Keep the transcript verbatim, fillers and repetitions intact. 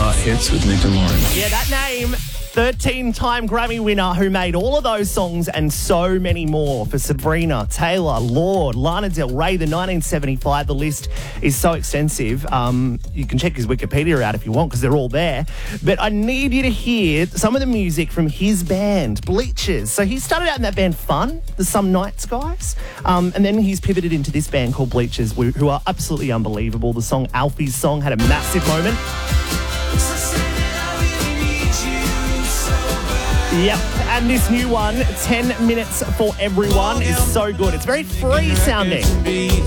Chart Hits with Nick and Lauren. Yeah, that name, thirteen-time Grammy winner who made all of those songs and so many more for Sabrina, Taylor, Lorde, Lana Del Rey, the nineteen seventy-five. The list is so extensive. Um, you can check his Wikipedia out if you want because they're all there. But I need you to hear some of the music from his band, Bleachers. So he started out in that band Fun, the Some Nights guys. Um, and then he's pivoted into this band called Bleachers, who who are absolutely unbelievable. The song Alfie's Song had a massive moment. Yep, and this new one, ten minutes for Everyone, is so good. It's very free sounding.